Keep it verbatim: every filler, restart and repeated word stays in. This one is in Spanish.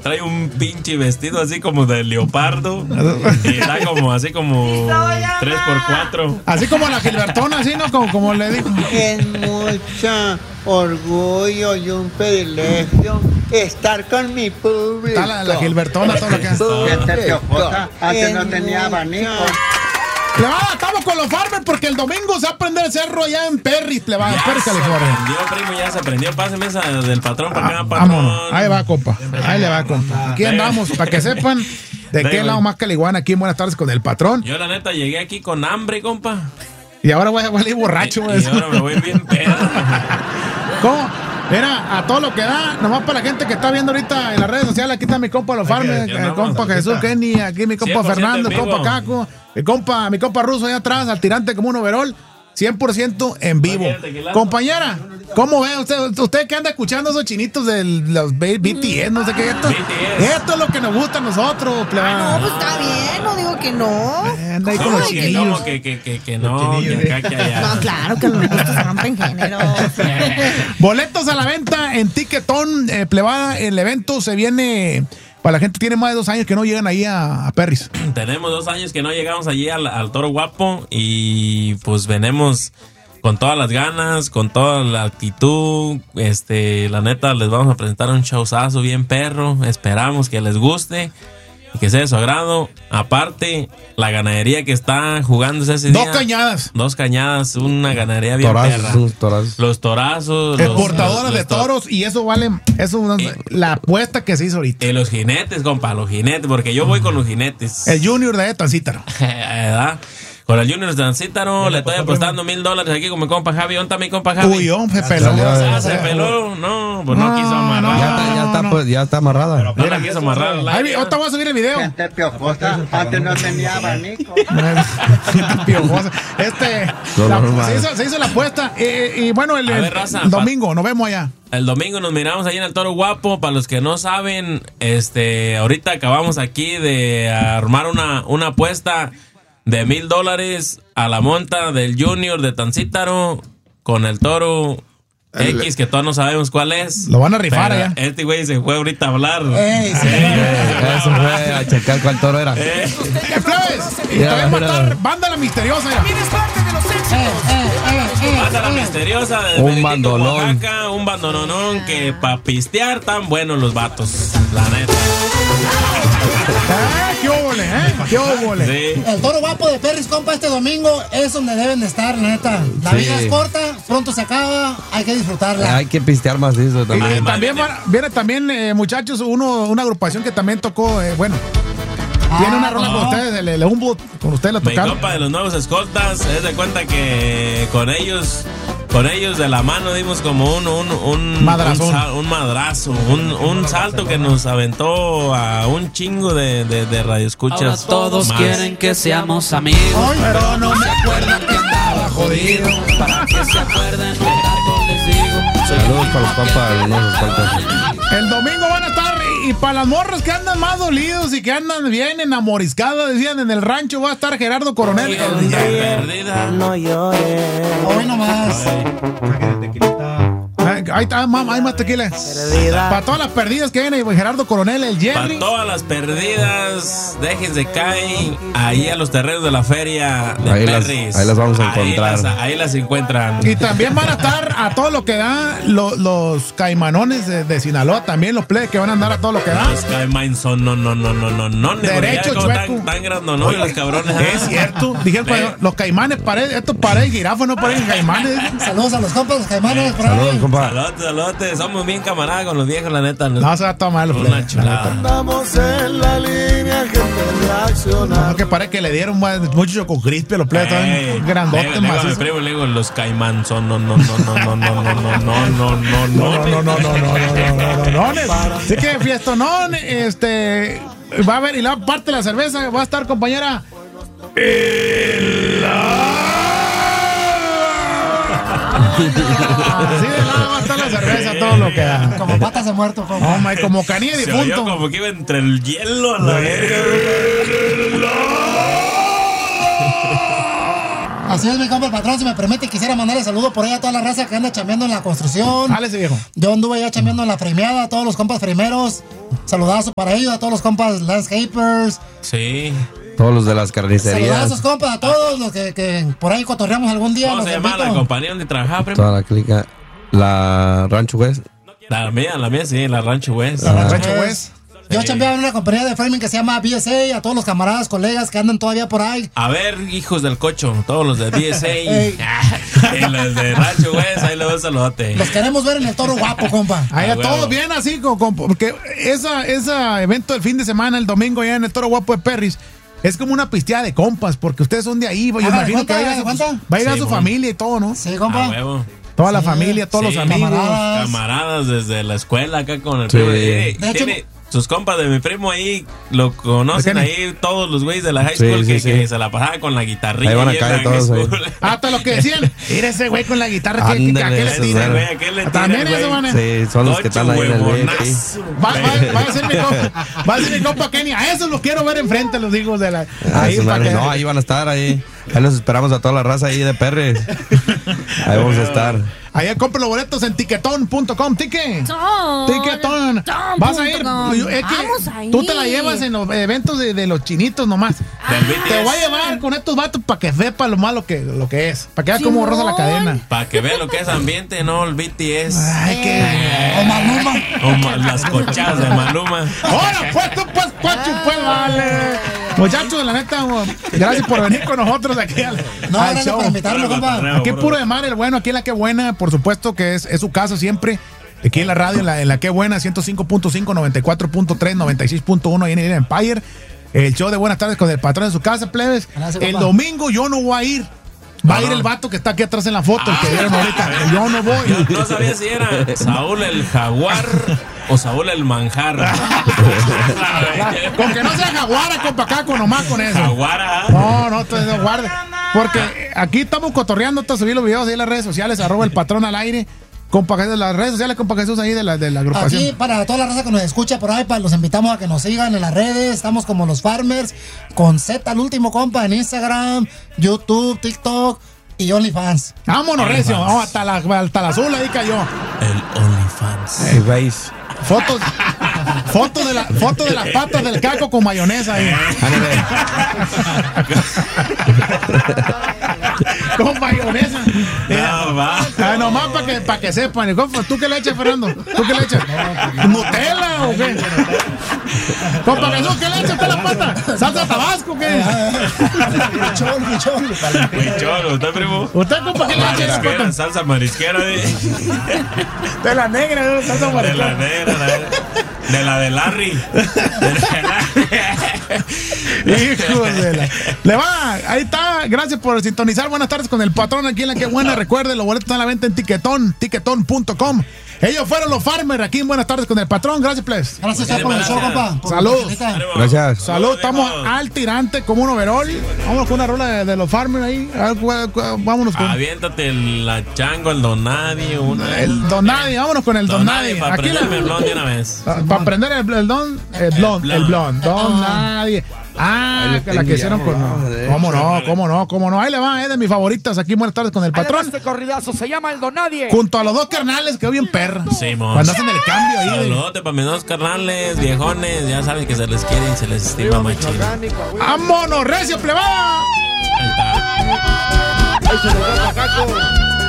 trae un pinche vestido así como de leopardo. Y está como así como tres por cuatro. Así como la Gilbertona, así, ¿no? Como, como le dijo. Es mucho orgullo y un privilegio estar con mi público. Está la, la Gilbertona, todo lo que hace. Antes no tenía abanico. Plebada, estamos con los Farmers porque el domingo se va a prender el cerro allá en Perry, plebada, Perry, California. Se prendió, primo, ya se prendió. Páseme esa del patrón para acá, patrón. Vámonos, ahí va, compa. Ahí le va, compa. Aquí andamos, para que sepan de qué lado más caliguana aquí en Buenas Tardes con el patrón. Yo, la neta, llegué aquí con hambre, compa. Y ahora voy a salir borracho. Y, y ahora me voy bien pedo. ¿Cómo? Mira, a todo lo que da, nomás para la gente que está viendo ahorita en las redes sociales, aquí está mi compa Los Farmers, el compa Jesús Kenny, aquí mi compa Fernando, el compa Caco, mi compa, mi compa Ruso allá atrás, al tirante como un overall, cien por ciento en vivo. Compañera, ¿cómo ve usted? Usted que anda escuchando esos chinitos de los B T S, no sé qué, esto, esto es lo que nos gusta a nosotros, plebada. No, pues está bien, no digo que no. Anda ahí con los chinillos. Que, que, que, que no, que acá, que allá. No, claro que los gustos se rompen género. Boletos a la venta en Ticketón, eh, plebada. El evento se viene para la gente que tiene más de dos años que no llegan ahí a, a Perris. Tenemos dos años que no llegamos allí al, al Toro Guapo y pues venimos con todas las ganas, con toda la actitud. Este, la neta, les vamos a presentar un showzazo bien perro. Esperamos que les guste y que sea de su agrado. Aparte, la ganadería que está jugándose ese día. Dos cañadas. Dos cañadas, una ganadería bien torazos, perra. Sus torazos. Los torazos. Exportadoras los, de toros y eso vale, eso es la apuesta que se hizo ahorita. Y los jinetes, compa, los jinetes, porque yo voy con los jinetes. El Junior de Tancítaro. ¿Verdad? Con el Junior de Tancítaro le estoy apostando mil dólares aquí con mi compa Javi. ¿Dónde está mi compa Javi? Uy, hombre, peló. Ah, se peló. No, pues no, no quiso amarrar. Ya está, ya está, pues, ya está amarrada. No la quiso amarrar. Javi, ahorita voy a subir el video. Gente piojosa, antes no tenía abanico. Piojosa. Este, la, se, hizo, se hizo la apuesta. Eh, y bueno, el, ver, raza, el domingo, nos vemos allá. El domingo nos miramos ahí en el Toro Guapo. Para los que no saben, este, ahorita acabamos aquí de armar una, una apuesta de mil dólares a la monta del Junior de Tancítaro con el Toro el, X, que todavía no sabemos cuál es. Lo van a rifar allá. Este güey se fue ahorita a hablar. Ey, sí. eh, Eso fue a checar cuál toro era. Eh, eh Flores, y te voy a matar. Banda la misteriosa. También es parte de los éxitos. Eh, eh, eh, eh, Banda la eh. misteriosa de un bandolón. Oaxaca, un bandolonón que pa' pistear tan buenos los vatos. La neta. Eh, qué óvole, ¿eh? Qué óvole. Sí. El Toro Guapo de Perris, compa, este domingo es donde deben de estar, la neta. La Sí. vida es corta, pronto se acaba, hay que disfrutarla. Hay que pistear más de eso también. Y, y también viene, viene también, eh, muchachos, uno, una agrupación que también tocó, eh, bueno, ah, tiene una rola no. con ustedes, el, el Humboldt, con ustedes la tocaron. Mi compa de los nuevos escoltas, es de cuenta que con ellos... Con ellos de la mano dimos como un un un, Madrazón. un, sal, un madrazo, un, un salto que nos aventó a un chingo de, de, de radioescuchas. Ahora todos más. Quieren que seamos amigos, Ay, pero no se acuerdan que andaba jodido. Para que se acuerden, un dato les digo. Saludos para los compas de los nuevos escoltas. El domingo van a estar, y, y para las morras que andan más dolidos y que andan bien enamoriscadas, decían en el rancho, va a estar Gerardo Coronel. Oye, el día perdida. No llores. Hoy nomás. Ahí está, hay más tequila. Para todas las perdidas que viene Gerardo Coronel, el Jerry. Para todas las perdidas, déjense caer ahí a los terrenos de la feria de ahí Perris. Las, ahí las vamos a encontrar. Ahí las, ahí las encuentran. Y también van a estar a todo lo que da lo, los caimanones de, de Sinaloa, también los plebes que van a andar a todo lo que da. Los caimanes son no, no, no, no, no, no. Derecho, chueco. Tan, tan grandones los cabrones. Es cierto. Dijeron que los caimanes, pared, estos paredes jirafos no parecen caimanes. Saludos a los compas, los caimanes. Por Saludos, ahí. compa. Saludos, saludos. Somos bien camaradas con los viejos, la neta. No, no se va a tomar los una chulada. Andamos en la línea, gente reacciona. No, que parece que le dieron mucho choco crispy a los plebes, están grandotes más. Mi primo le digo, los caimán son no, no, no, no, no, no, no, no, no, no, no, no, no, no, no, no, no, no. Así que fiestonón, este, va a haber, y la parte de la cerveza va a estar, compañera. Así de lado va a estar la cerveza, todo lo que da. Como patas de muerto, compa. Oh my, como canilla de difunto. Se oyó como que iba entre el hielo a la verga. Así es, mi compa, el patrón, si me permite, quisiera mandarle saludo por ahí a toda la raza que anda chambeando en la construcción. Dale ese viejo. Yo anduve ya chambeando en la frameada, a todos los compas frameros. Saludazo para ellos, a todos los compas landscapers. Sí. Todos los de las carnicerías. Saludazos, compas, a todos los que, que por ahí cotorreamos algún día. ¿Cómo los se llama invito. la compañía donde trabajaba, primo? Toda la clica. La Rancho West. La mía, la mía, sí, la Rancho West. La Ah. Rancho West. Yo Sí. chambeaba en una compañía de framing que se llama B S A, a todos los camaradas, colegas que andan todavía por ahí. A ver, hijos del cocho, todos los de B S A Ey. y los de Rancho West, ahí le doy un saludote. Los queremos ver en el Toro Guapo, compa. Ahí a huevo. todos bien así, con, con- porque esa, ese evento del fin de semana, el domingo, allá en el Toro Guapo de Perris, es como una pisteada de compas, porque ustedes son de ahí. Yo Ah, imagino ¿cuánta, que va a ir a su, cuánta? va a, ir a Sí, su bueno. familia y todo, ¿no? Sí, A compa. huevo. Toda la Sí, familia, todos sí, los amigos. camaradas. Camaradas desde la escuela acá con el Sí. primo. Tiene, De hecho- tiene sus compas de mi primo ahí, lo conocen ¿De ahí todos los güeyes de la high Sí, school sí, que, sí. que se la pasaban con la guitarrilla. Ahí van a y en caer la high todos ahí. school. Hasta los que decían, mira ese güey con la guitarra, que, que, que, ¿a qué Ándale, le esos tira? Ese güey, ¿a qué le tira, También güey? eso van a... Sí, son los que están ahí en el V I P. Va, va, va a ser mi compa, va a ser mi compa Kenny. A eso los quiero ver enfrente, los digo de la. Ah, Ahí, su para madre, que- no, ahí van a estar ahí. Ahí los esperamos a toda la raza ahí de Perres. Ahí vamos a estar. Allá compre los boletos en tiquetón punto com. Ticket. Ton, Tiquetón. ton Vas a ir. punto com. Yo- Es que Vamos a ir. tú te la llevas en los eventos de, de los chinitos nomás. Del B T S. Te voy a llevar con estos vatos para que sepa lo malo que, lo que es. Para que vea cómo Simón. rosa la cadena. Para que vean lo que es ambiente, no el B T S. Ay, qué. O Maluma. O ma- las cochadas de Maluma. Ahora, pues tú, pues, Pachu, pues, vale. Muchachos, la neta, gracias por venir con nosotros aquí al, No, al gracias show. por invitarme, compa. Aquí puro de mar, el bueno, aquí en la que buena, por supuesto que es, es su casa siempre. Aquí en la radio, en la, en la que buena, ciento cinco punto cinco, noventa y cuatro punto tres, noventa y seis punto uno, ahí en el Empire. El show de Buenas tardes con el patrón de su casa, plebes. Gracias, El compa. domingo yo no voy a ir. Va a ir el vato que está aquí atrás en la foto, el que vieron ahorita. Yo no voy. Yo no sabía si era Saúl el jaguar o Saúl el manjar. Con que no sea jaguara, compa, caco, nomás con eso. Jaguara. No, no, entonces no guarde. Porque aquí estamos cotorreando hasta subir los videos ahí en las redes sociales, arroba el patrón al aire. Compa Jesús, las redes sociales, compa Jesús, ahí de la, de la agrupación. Aquí, para toda la raza que nos escucha por ahí, para los invitamos a que nos sigan en las redes. Estamos como los Farmers, con Z al último, compa, en Instagram, YouTube, TikTok y OnlyFans. Vámonos, OnlyFans. recio. Vamos hasta la, hasta la azul, ahí cayó. El OnlyFans. Ahí veis. Fotos, fotos de la, fotos de las patas del caco con mayonesa ahí. Con mayonesa. No, va. Ah, nomás para que, pa que sepan. ¿Y compa, ¿tú qué le echas, Fernando? ¿Tú qué le echas? ¿Nutella o qué? Compa Jesús, ¿qué le echas a la pata? ¿Salsa tabasco o qué? Pichón, pichón. Muy cholo, ¿está, primo? ¿Usted, compa, qué le echa a la Marisquera, pata? salsa marisquera de, De la negra, ¿no? Salsa de la marisquera. negra, la- de la de Larry. De la de Larry. Hijo de la... Le va, ahí está. Gracias por sintonizar. Buenas tardes con el patrón aquí en la que buena. Recuerde, los boletos están a la venta en Tiquetón, tiquetón punto com. Ellos fueron los Farmers aquí en Buenas tardes con el patrón. Gracias, please. Gracias a por el show, compa. por Salud. la oportunidad. Gracias. Salud, estamos vemos. al tirante como un overall. Vámonos con una rola de, de los Farmers ahí. A ver, cu- cu- vámonos con Aviéntate la chango, el Donadi. Una, el Don Nadie. Vámonos con el Don Nadie. para Aquí prenderme el la, blond de una vez. para aprender el, el Don, el blond, el blond. Don Nadie. Ah, que la que hicieron con. ¿Cómo no? ¿Cómo no? ¿Cómo no? Ahí le va, es de mis favoritas. Aquí Buenas tardes con el patrón. Este corridazo se llama El Don Nadie. Junto a los dos carnales, que bien perra. Sí, mon. Cuando hacen el cambio ahí. de- Saludote para mis dos carnales, viejones. Ya saben que se les quiere y se les estima más chido. ¡Vámonos, recio, plebada! Ahí está. Ahí se lo da, Pacaco.